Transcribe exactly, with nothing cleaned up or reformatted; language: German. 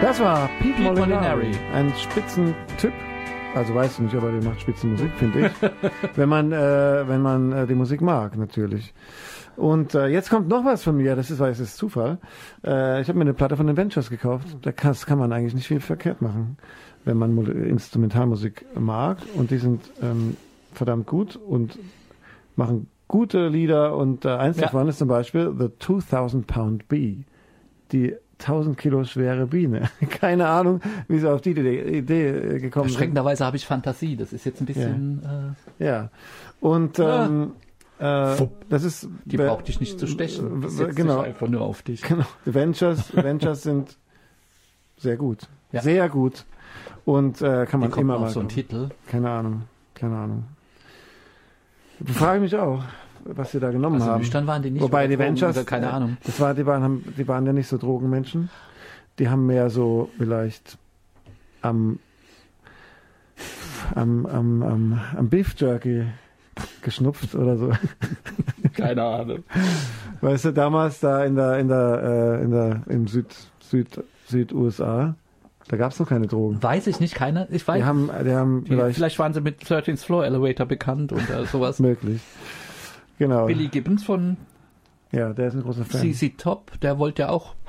Das war Pete, Pete Molinari. Molinari. Ein Spitzentyp. Also weiß ich nicht, aber der macht Spitzenmusik, finde ich. wenn man, äh, wenn man äh, die Musik mag, natürlich. Und äh, jetzt kommt noch was von mir, das ist, weil es ist Zufall. Äh, ich habe mir eine Platte von den Ventures gekauft. Da kann, das kann man eigentlich nicht viel verkehrt machen, wenn man Mo- Instrumentalmusik mag. Und die sind ähm, verdammt gut und machen gute Lieder. Und äh, eins Ja. davon ist zum Beispiel The two thousand Pound Bee. Die tausend Kilo schwere Biene. Keine Ahnung, wie sie auf die Idee, Idee gekommen sind. Erschreckenderweise habe ich Fantasie. Das ist jetzt ein bisschen... Ja. Ja. Und ähm, äh, das ist... Die be- braucht dich nicht zu stechen. Die w- setzt genau. sich einfach nur auf dich. Genau. Die Ventures, Ventures sind sehr gut. Ja. Sehr gut. Und äh, kann Wie man kommt immer man mal... auf so einen kaufen. Titel? Keine Ahnung. Keine Ahnung. Ich frage mich auch, was sie da genommen Also haben. nüchtern waren die nicht. Wobei oder die Drogen Ventures, oder keine Ahnung. das war, die waren, haben, die waren ja nicht so Drogenmenschen. Die haben mehr so vielleicht am, am, am, am, am Beef Jerky geschnupft oder so. Keine Ahnung. Weißt du, damals da in der, in der, äh, in der, im Süd, Süd, Süd-U S A, da gab es noch keine Drogen. Weiß ich nicht, keiner. Ich weiß. Die haben, die haben die, vielleicht, vielleicht waren sie mit thirteenth Floor Elevator bekannt oder sowas. möglich. Genau. Billy Gibbons von Ja, der ist ein großer Fan. C C Top, der wollte ja auch